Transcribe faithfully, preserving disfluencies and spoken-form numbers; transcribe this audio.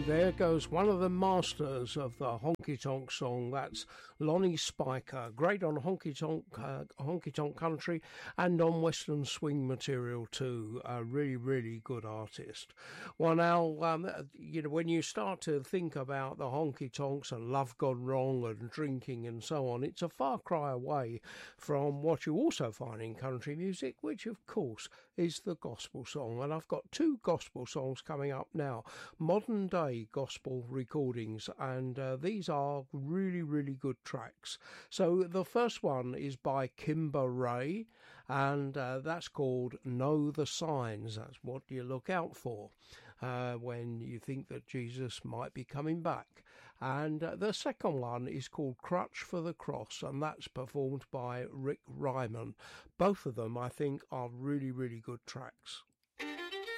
There goes one of the masters of the honky tonk song. That's Lonnie Spiker. Great on honky tonk, uh, honky tonk country and on Western swing material too. A really, really good artist. Well, now, um, you know, when you start to think about the honky tonks and love gone wrong and drinking and so on, it's a far cry away from what you also find in country music, which of course is the gospel song. And I've got two gospel songs coming up now. Modern day gospel recordings, and uh, these are really, really good tracks. So the first one is by Kimber Ray, and uh, that's called Know the Signs. That's what you look out for uh, when you think that Jesus might be coming back. And uh, the second one is called Crutch for the Cross, and that's performed by Rick Ryman. Both of them, I think, are really, really good tracks.